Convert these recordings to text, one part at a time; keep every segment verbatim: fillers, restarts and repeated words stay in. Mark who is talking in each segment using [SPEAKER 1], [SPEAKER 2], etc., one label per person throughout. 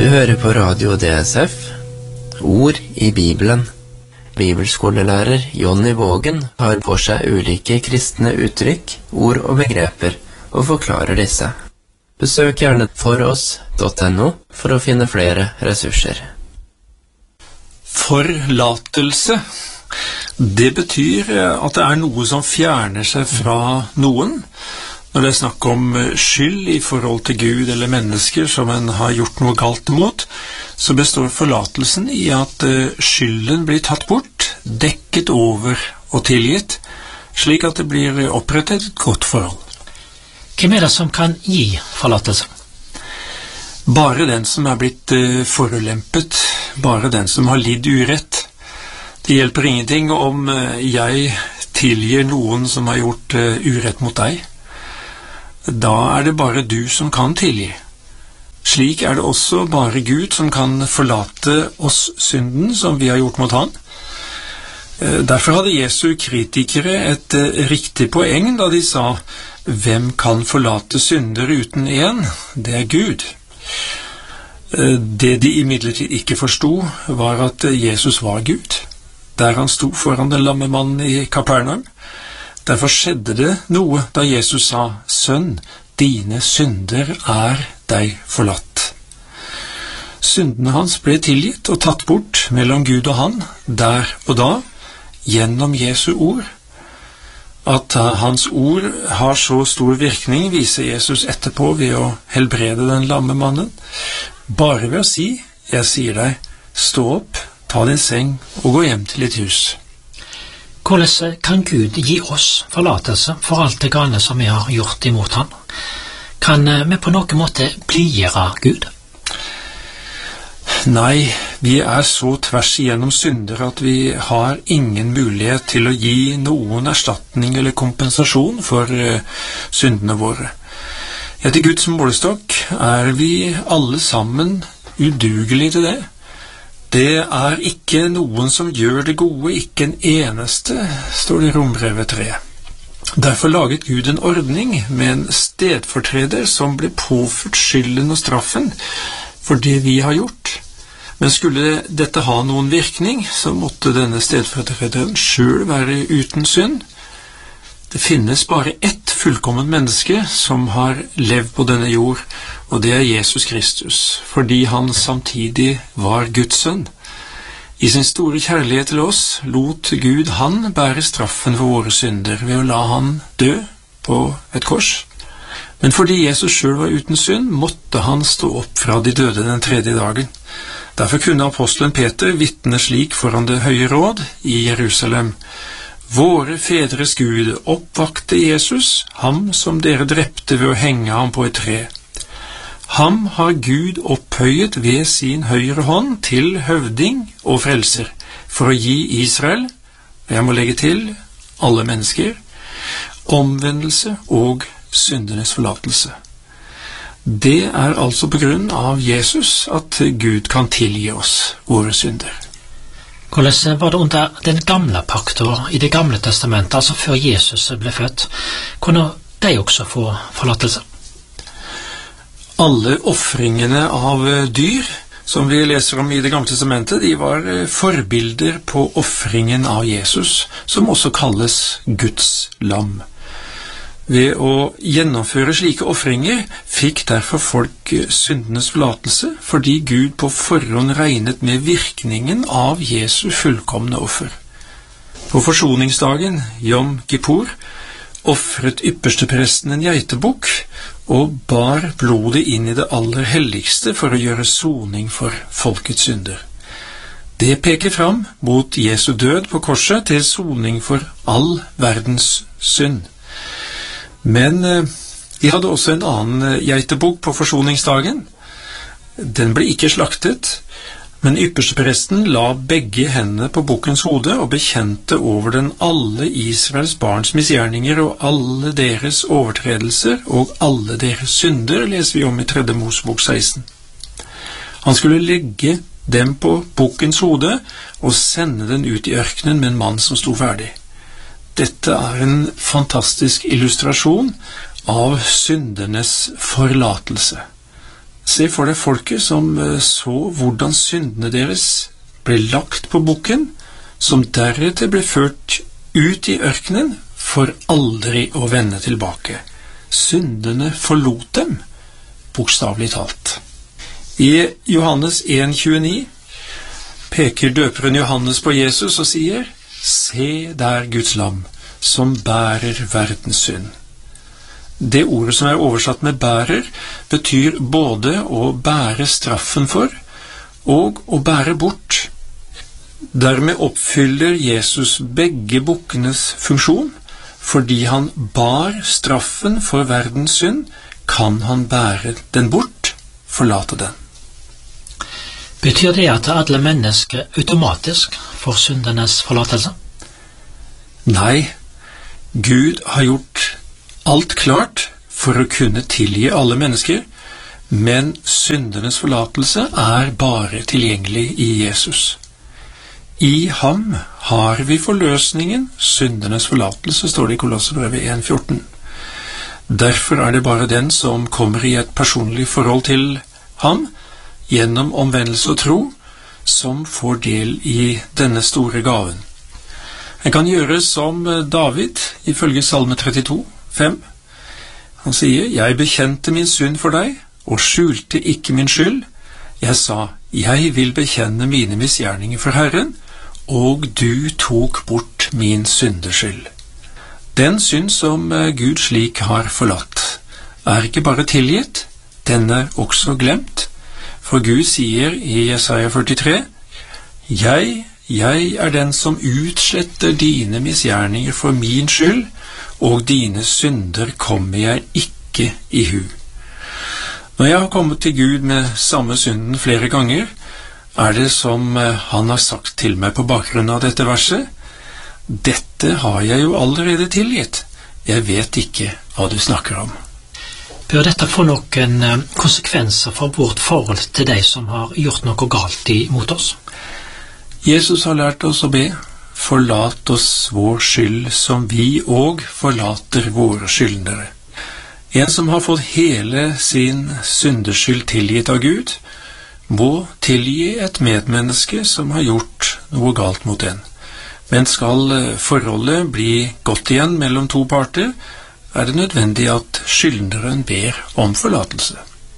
[SPEAKER 1] hører på Radio D S F, Ord i Bibelen. Bibelskolelærer Jonny Vågen har på seg ulike kristne uttrykk, ord og begreper, og forklarer disse. Besøk gjerne foross punktum no for å finne flere ressurser.
[SPEAKER 2] Forlatelse, det betyr at det er noe som fjerner seg fra noen. Når det er snakk om skyld i forhold til Gud eller mennesker som en har gjort noe galt imot, så består forlatelsen i at skylden blir tatt bort, dekket over og tilgitt, slik at det blir opprettet et godt forhold.
[SPEAKER 3] Hvem er det som kan gi forlatelse?
[SPEAKER 2] Bare den som er blitt forulempet, bare den som har lidd urett. Det hjelper ingenting om jeg tilgir noen som har gjort urett mot deg. Da er det bare du som kan tilgi. Slik er det også bare Gud som kan forlate oss synden som vi har gjort mot han. Derfor hadde Jesu kritikere et riktig poeng da de sa: «Hvem kan forlate synder uten en? Det er Gud.» Det de imidlertid ikke forstod, var at Jesus var Gud, der han sto foran den lamme mannen i Kapernaum. Derfor skjedde det noe da Jesus sa: «Sønn, dine synder er deg forlatt.» Syndene hans ble tilgitt og tatt bort mellom Gud og han, der og da, gjennom Jesu ord. At hans ord har så stor virkning, viser Jesus etterpå ved å helbrede den lamme mannen. Bare ved å si: «Jeg sier deg, stå opp, ta din seng og gå hjem til ditt hus.»
[SPEAKER 3] Hvordan kan Gud gi oss forlatelse for alt det gale som vi har gjort imot han? Kan vi på noen måte blidgjøre Gud?
[SPEAKER 2] Nei, vi er så tvers igjennom synder at vi har ingen mulighet til å gi noen erstatning eller kompensasjon for uh, syndene våre. Etter Guds målestokk er vi alle sammen udugelige til det. Det er ikke noen som gjør det gode, ikke en eneste, står det i Rombrevet tre. Derfor laget Gud en ordning med en stedfortreder som ble påført skylden og straffen for det vi har gjort. Men skulle dette ha noen virkning, så måtte denne stedfortrederen selv være uten synd. Det finnes bare ett fullkomment menneske som har levd på denne jord, og det er Jesus Kristus, fordi han samtidig var Guds sønn. I sin store kjærlighet til oss lot Gud han bære straffen for våre synder ved å la han dø på et kors. Men fordi Jesus selv var uten synd, måtte han stå opp fra de døde den tredje dagen. Derfor kunne apostelen Peter vitne slik foran det høye råd i Jerusalem: «Våre fedres Gud oppvakte Jesus, ham som dere drepte ved å henge ham på et tre. Ham har Gud opphøyet ved sin høyre hånd til høvding og frelser, for å gi Israel, og jeg må legge til, alle mennesker, omvendelse og syndenes forlatelse.» Det er altså på grunn av Jesus at Gud kan tilgi oss våre synder.
[SPEAKER 3] Hvordan var det under den gamle pakten i det gamle testamentet, altså før Jesus ble født? Kunne de også få forlatelse?
[SPEAKER 2] Alle offringene av dyr som vi leser om i det gamle testamentet, de var forbilder på offringen av Jesus, som også kalles Guds lam. Ved å gjennomføre slike offringer fikk derfor folk syndenes forlatelse, fordi Gud på forhånd regnet med virkningen av Jesu fullkomne offer. På forsoningsdagen, Yom Kippur, offret ypperstepresten en geitebukk og bar blodet inn i det aller helligste for å gjøre soning for folkets synder. Det peker fram mot Jesu død på korset til soning for all verdens synd. Men eh, de hadde også en annen geitebukk på forsoningsdagen. Den ble ikke slaktet, men ypperstepresten la begge hendene på bukkens hode og bekjente over den alle Israels barns misgjerninger og alle deres overtredelser og alle deres synder, leser vi om i tredje Mosebok seksten. Han skulle legge dem på bukkens hode og sende den ut i ørkenen med en mann som sto ferdig. Dette er en fantastisk illustrasjon av syndernes forlatelse. Se for deg folket som så hvordan syndene deres ble lagt på bukken, som deretter ble ført ut i ørkenen for aldri å vende tilbake. Syndene forlot dem, bokstavelig talt. I Johannes en tjueni peker døperen Johannes på Jesus og sier: Se der Guds lam, som bærer verdens synd. Det ordet som er oversatt med bærer, betyr både å bære straffen for og å bære bort. Dermed oppfyller Jesus begge bukkenes funksjon. Fordi han bar straffen for verdens synd, kan han bære den bort, forlate den.
[SPEAKER 3] Betyr det at alle mennesker automatisk får syndenes forlatelse?
[SPEAKER 2] Nei, Gud har gjort alt klart for å kunne tilgi alle mennesker, men syndenes forlatelse er bare tilgjengelig i Jesus. I ham har vi forløsningen, syndenes forlatelse, står det i Kolosserbrevet en fjorten. Derfor er det bare den som kommer i et personlig forhold til ham, gjennom omvendelse og tro, som får del i denne store gaven. En kan gjøre som David, ifølge Salme trettito, fem. Han sier: Jeg bekjente min synd for deg, og skjulte ikke min skyld. Jeg sa: Jeg vil bekjenne mine misgjerninger for Herren, og du tok bort min syndeskyld. Den synd som Gud slik har forlatt, er ikke bare tilgitt, den er også glemt. For Gud sier i Jesaja førtitre: Jeg, jeg er den som utsletter dine misgjerninger for min skyld, og dine synder kommer jeg ikke i hu. Når jeg har kommet til Gud med samme synden flere ganger, er det som han har sagt til meg på bakgrunn av dette verset: Dette har jeg jo allerede tilgitt. Jeg vet ikke hva du snakker om.
[SPEAKER 3] Bør dette få noen konsekvenser for vårt forhold til de som har gjort noe galt imot oss?
[SPEAKER 2] Jesus har lært oss å be: Forlat oss vår skyld som vi og forlater våre skyldnere. En som har fått hele sin syndeskyld tilgitt av Gud, må tilgi et medmenneske som har gjort noe galt mot en. Men skal forholdet bli godt igjen mellom to parter, er det nødvendig at skyldneren ber om forlatelse.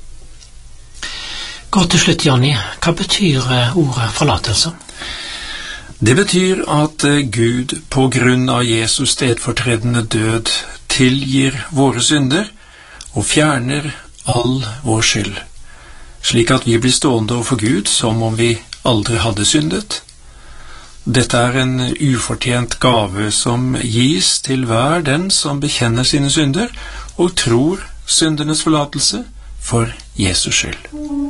[SPEAKER 3] Godt til slutt, Jonny. Hva betyr ordet forlatelse?
[SPEAKER 2] Det betyr at Gud på grunn av Jesus stedfortredende død tilgir våre synder og fjerner all vår skyld, slik at vi blir stående overfor Gud som om vi aldri hadde syndet. Dette er en ufortjent gave som gis til hver den som bekjenner sine synder og tror syndenes forlatelse for Jesus skyld.